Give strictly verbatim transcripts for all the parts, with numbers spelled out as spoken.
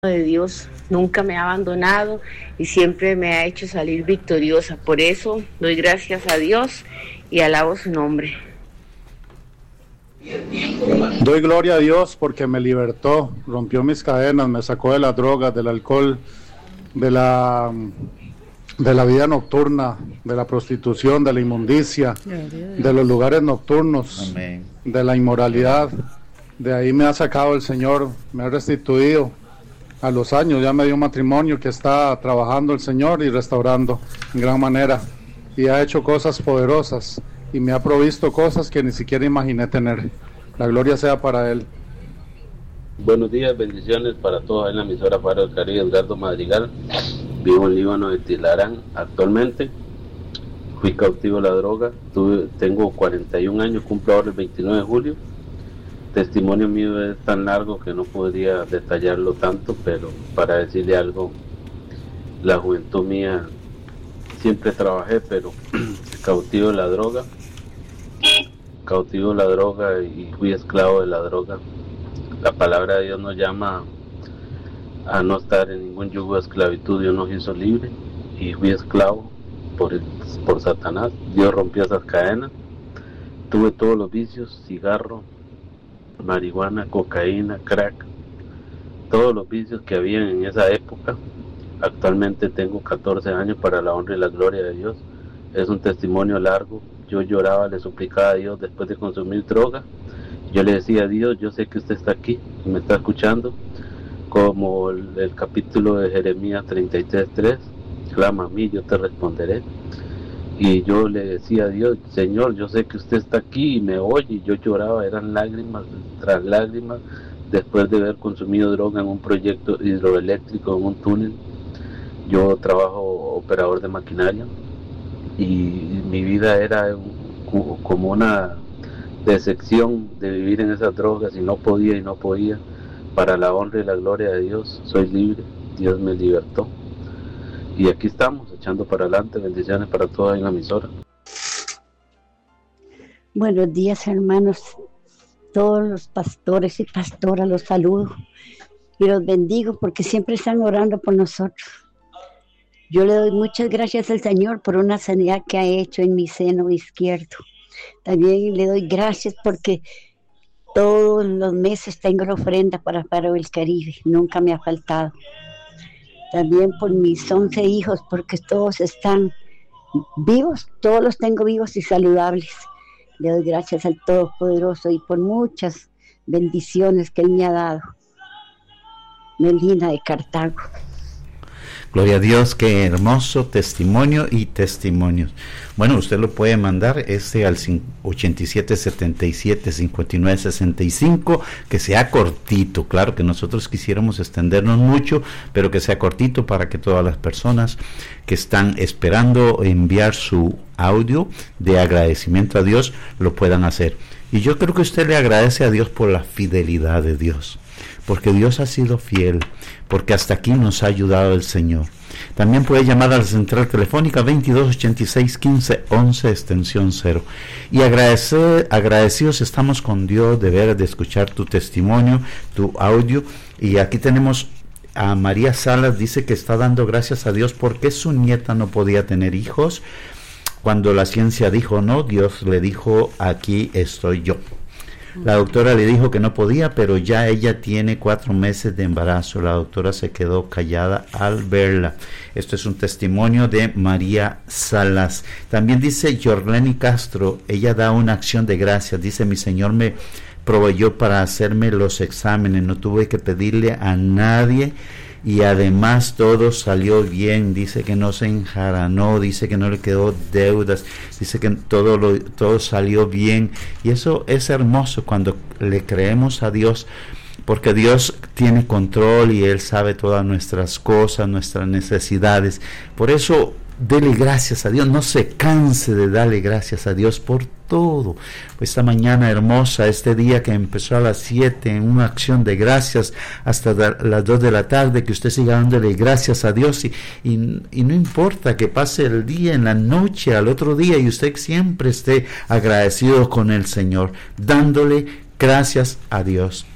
de Dios nunca me ha abandonado y siempre me ha hecho salir victoriosa. Por eso doy gracias a Dios y alabo su nombre. Doy gloria a Dios porque me libertó, rompió mis cadenas, me sacó de las drogas, del alcohol, de la, de la vida nocturna, de la prostitución, de la inmundicia, de los lugares nocturnos, Amén. De la inmoralidad. De ahí me ha sacado el Señor, me ha restituido. A los años ya me dio un matrimonio que está trabajando el Señor y restaurando en gran manera, y ha hecho cosas poderosas y me ha provisto cosas que ni siquiera imaginé tener. La gloria sea para Él. Buenos días, bendiciones para todos en la emisora Faro del Caribe. Edgardo Madrigal, vivo en Líbano de Tilarán actualmente. Fui cautivo de la droga, tuve, tengo cuarenta y un años, cumplo ahora el veintinueve de julio. Testimonio mío es tan largo que no podría detallarlo tanto, pero para decirle algo, la juventud mía siempre trabajé, pero cautivo de la droga, cautivo de la droga y fui esclavo de la droga. La palabra de Dios nos llama a no estar en ningún yugo de esclavitud. Dios nos hizo libre y fui esclavo por, el, por Satanás. Dios rompió esas cadenas. Tuve todos los vicios: cigarro, marihuana, cocaína, crack, todos los vicios que había en esa época. Actualmente tengo catorce años, para la honra y la gloria de Dios. Es un testimonio largo. Yo lloraba, le suplicaba a Dios después de consumir droga. Yo le decía a Dios: yo sé que usted está aquí y me está escuchando, como el, el capítulo de Jeremías treinta y tres tres, clama a mí, yo te responderé. Y yo le decía a Dios: Señor, yo sé que usted está aquí y me oye. Y yo lloraba, eran lágrimas tras lágrimas, después de haber consumido droga en un proyecto hidroeléctrico, en un túnel. Yo trabajo operador de maquinaria y mi vida era un, como una decepción de vivir en esas drogas, y no podía y no podía. Para la honra y la gloria de Dios, soy libre, Dios me libertó. Y aquí estamos, echando para adelante. Bendiciones para todos en la emisora. Buenos días, hermanos. Todos los pastores y pastoras los saludo y los bendigo porque siempre están orando por nosotros. Yo le doy muchas gracias al Señor por una sanidad que ha hecho en mi seno izquierdo. También le doy gracias porque todos los meses tengo la ofrenda para Faro del Caribe. Nunca me ha faltado. También por mis once hijos, porque todos están vivos, todos los tengo vivos y saludables. Le doy gracias al Todopoderoso y por muchas bendiciones que Él me ha dado. Melina de Cartago. Gloria a Dios, qué hermoso testimonio y testimonios. Bueno, usted lo puede mandar este al ochenta y siete setenta y siete cincuenta y nueve sesenta y cinco, que sea cortito. Claro que nosotros quisiéramos extendernos mucho, pero que sea cortito para que todas las personas que están esperando enviar su audio de agradecimiento a Dios lo puedan hacer. Y yo creo que usted le agradece a Dios por la fidelidad de Dios, porque Dios ha sido fiel, porque hasta aquí nos ha ayudado el Señor. También puede llamar a la central telefónica veintidós ochenta y seis quince once extensión cero. Y agradecer, agradecidos estamos con Dios de ver, de escuchar tu testimonio, tu audio. Y aquí tenemos a María Salas, dice que está dando gracias a Dios porque su nieta no podía tener hijos. Cuando la ciencia dijo no, Dios le dijo: aquí estoy yo. La doctora le dijo que no podía, pero ya ella tiene cuatro meses de embarazo. La doctora se quedó callada al verla. Esto es un testimonio de María Salas. También dice Yorleni Castro, ella da una acción de gracias. Dice: mi Señor me proveyó para hacerme los exámenes, no tuve que pedirle a nadie. Y además todo salió bien, dice que no se enjaranó, dice que no le quedó deudas, dice que todo lo, todo salió bien. Y eso es hermoso cuando le creemos a Dios, porque Dios tiene control y Él sabe todas nuestras cosas, nuestras necesidades. Por eso dele gracias a Dios, no se canse de darle gracias a Dios por todo. Esta mañana hermosa, este día que empezó a las siete en una acción de gracias hasta las dos de la tarde, que usted siga dándole gracias a Dios y, y, y no importa que pase el día, en la noche, al otro día, y usted siempre esté agradecido con el Señor, dándole gracias a Dios.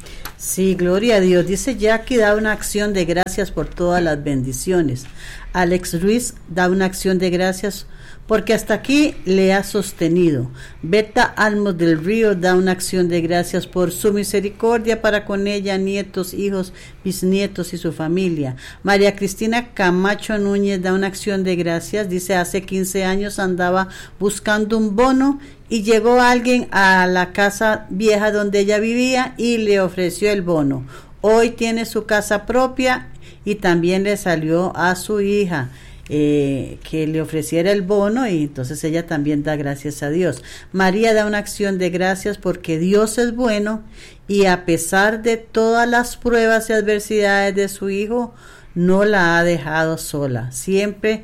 Sí, gloria a Dios. Dice Jackie, da una acción de gracias por todas las bendiciones. Alex Ruiz da una acción de gracias porque hasta aquí le ha sostenido. Berta Almos del Río da una acción de gracias por su misericordia para con ella, nietos, hijos, bisnietos y su familia. María Cristina Camacho Núñez da una acción de gracias. Dice, hace quince años andaba buscando un bono y llegó alguien a la casa vieja donde ella vivía y le ofreció el bono. Hoy tiene su casa propia y también le salió a su hija Eh, que le ofreciera el bono, y entonces ella también da gracias a Dios. María da una acción de gracias porque Dios es bueno y a pesar de todas las pruebas y adversidades de su hijo, no la ha dejado sola. Siempre,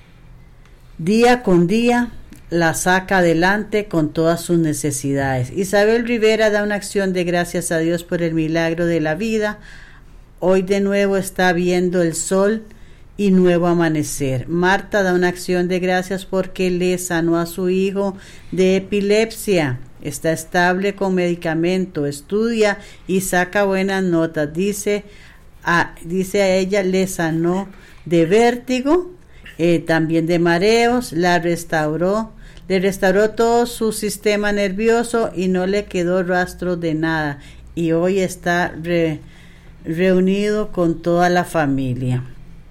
día con día, la saca adelante con todas sus necesidades. Isabel Rivera da una acción de gracias a Dios por el milagro de la vida. Hoy de nuevo está viendo el sol y nuevo amanecer. Marta da una acción de gracias porque le sanó a su hijo de epilepsia. Está estable con medicamento, estudia y saca buenas notas. Dice a, dice a ella, le sanó de vértigo, eh, también de mareos, la restauró, le restauró todo su sistema nervioso y no le quedó rastro de nada. Y hoy está re, reunido con toda la familia.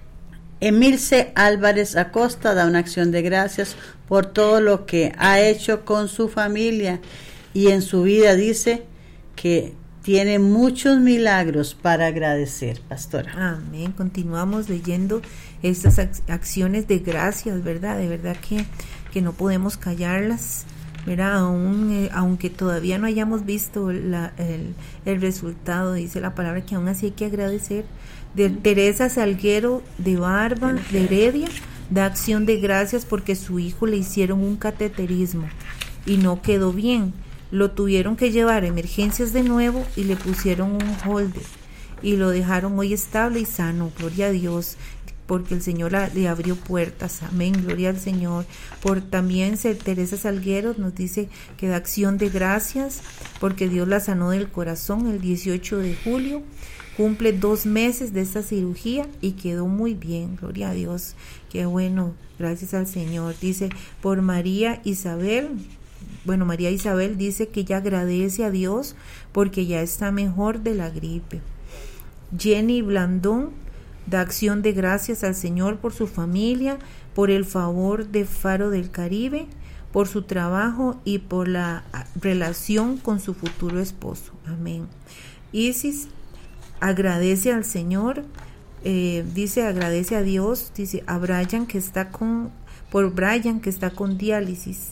Emilce Álvarez Acosta da una acción de gracias por todo lo que ha hecho con su familia y en su vida. Dice que tiene muchos milagros para agradecer, pastora. Amén. Continuamos leyendo estas acciones de gracias, ¿verdad? De verdad que, que no podemos callarlas, ¿verdad? Aún, eh, aunque todavía no hayamos visto la, el, el resultado, dice la palabra que aún así hay que agradecer. De Teresa Salguero de Barba, de Heredia, da acción de gracias porque su hijo le hicieron un cateterismo y no quedó bien. Lo tuvieron que llevar a emergencias de nuevo y le pusieron un holder y lo dejaron hoy estable y sano. Gloria a Dios, porque el Señor la, le abrió puertas. Amén, gloria al Señor. Por también Teresa Salguero nos dice que da acción de gracias porque Dios la sanó del corazón el dieciocho de julio. Cumple dos meses de esta cirugía y quedó muy bien, gloria a Dios, qué bueno, gracias al Señor. Dice, por María Isabel, bueno, María Isabel dice que ella agradece a Dios porque ya está mejor de la gripe. Jenny Blandón da acción de gracias al Señor por su familia, por el favor de Faro del Caribe, por su trabajo y por la relación con su futuro esposo. Amén. Isis agradece al Señor, eh, dice agradece a Dios, dice a Brian que está con, por Brian que está con diálisis,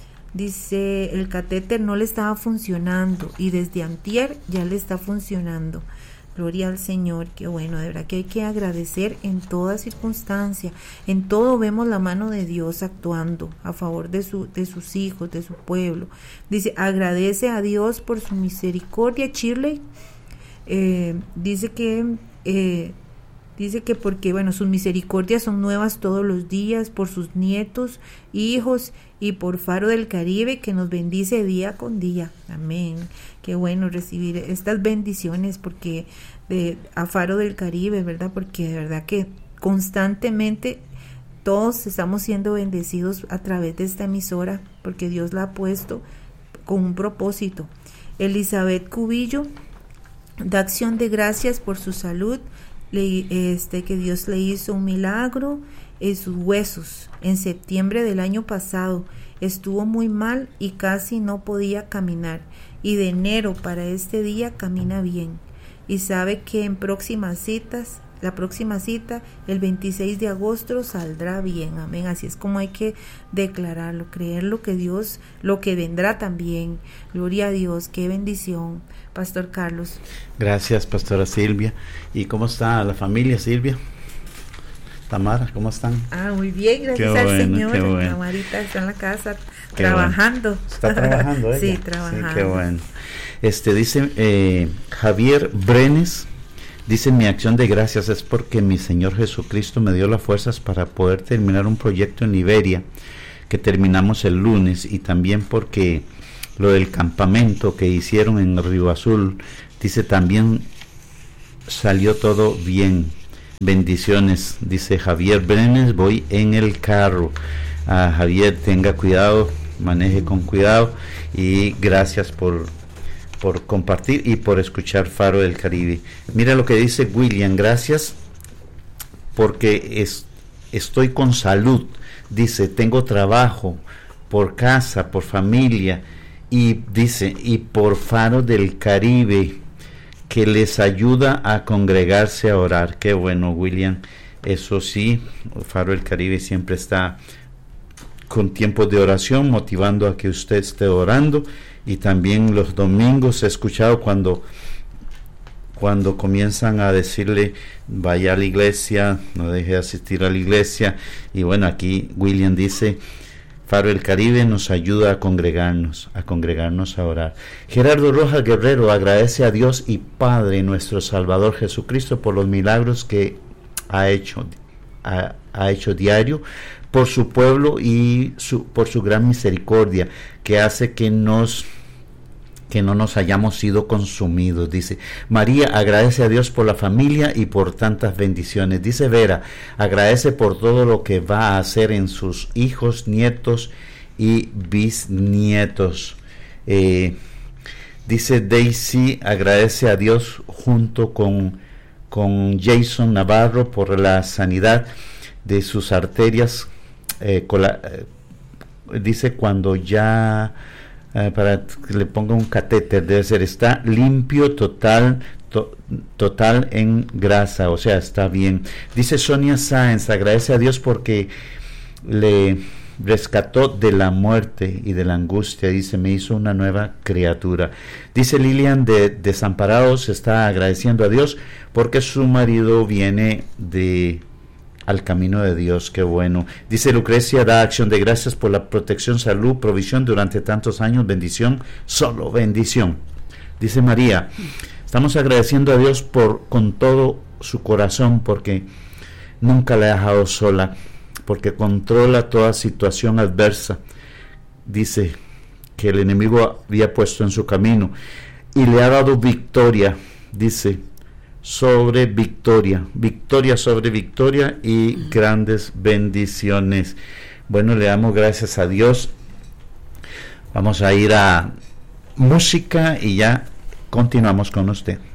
dice el catéter no le estaba funcionando y desde antier ya le está funcionando. Gloria al Señor, qué bueno, de verdad que hay que agradecer en toda circunstancia, en todo vemos la mano de Dios actuando a favor de, su, de sus hijos, de su pueblo. Dice, agradece a Dios por su misericordia, Shirley. Eh, dice que eh, dice que porque bueno sus misericordias son nuevas todos los días por sus nietos, hijos y por Faro del Caribe que nos bendice día con día. Amén. Qué bueno recibir estas bendiciones porque de, a Faro del Caribe, ¿verdad? Porque de verdad que constantemente todos estamos siendo bendecidos a través de esta emisora porque Dios la ha puesto con un propósito. Elizabeth Cubillo da acción de gracias por su salud, le, este, que Dios le hizo un milagro en sus huesos. En septiembre del año pasado estuvo muy mal y casi no podía caminar, y de enero para este día camina bien y sabe que en próximas citas, la próxima cita el veintiséis de agosto saldrá bien. Amén. Así es como hay que declararlo, creer lo que Dios, lo que vendrá también. Gloria a Dios, qué bendición. Pastor Carlos. Gracias, Pastora Silvia. ¿Y cómo está la familia, Silvia? Tamara, ¿cómo están? Ah, muy bien, gracias qué al bueno, Señor. Qué bueno. Tamarita está en la casa qué trabajando. Bueno. ¿Está trabajando ella? Sí, trabajando. Sí, qué bueno. Este, dice eh, Javier Brenes, dice, mi acción de gracias es porque mi Señor Jesucristo me dio las fuerzas para poder terminar un proyecto en Liberia que terminamos el lunes, y también porque lo del campamento que hicieron en Río Azul, dice, también salió todo bien. Bendiciones, dice Javier Brenes, voy en el carro. Ah, Javier, tenga cuidado, maneje con cuidado y gracias por, por compartir y por escuchar Faro del Caribe. Mira lo que dice William, gracias porque es, estoy con salud, dice, tengo trabajo, por casa, por familia, y dice, y por Faro del Caribe, que les ayuda a congregarse a orar. Qué bueno, William, eso sí, Faro del Caribe siempre está con tiempos de oración, motivando a que usted esté orando, y también los domingos he escuchado cuando cuando comienzan a decirle vaya a la iglesia, no deje de asistir a la iglesia, y bueno, aquí William dice Faro del Caribe nos ayuda a congregarnos, a congregarnos a orar. Gerardo Rojas Guerrero agradece a Dios y Padre nuestro Salvador Jesucristo por los milagros que ha hecho, ha, ha hecho diario por su pueblo y su, por su gran misericordia que hace que nos que no nos hayamos sido consumidos. Dice María, agradece a Dios por la familia y por tantas bendiciones. Dice Vera, agradece por todo lo que va a hacer en sus hijos, nietos y bisnietos. Eh, dice Daisy, agradece a Dios junto con, con Jason Navarro por la sanidad de sus arterias. Eh, con la, eh, dice cuando ya Uh, para que le ponga un catéter, debe ser, está limpio, total, to, total en grasa, o sea, está bien. Dice Sonia Sáenz, agradece a Dios porque le rescató de la muerte y de la angustia, dice, me hizo una nueva criatura. Dice Lilian de Desamparados, está agradeciendo a Dios porque su marido viene de al camino de Dios, qué bueno. Dice Lucrecia, da acción de gracias por la protección, salud, provisión durante tantos años, bendición, solo bendición. Dice María, estamos agradeciendo a Dios por con todo su corazón porque nunca la ha dejado sola, porque controla toda situación adversa. Dice que el enemigo había puesto en su camino y le ha dado victoria, dice, sobre victoria, victoria sobre victoria y grandes bendiciones. Bueno, le damos gracias a Dios. Vamos a ir a música y ya continuamos con usted.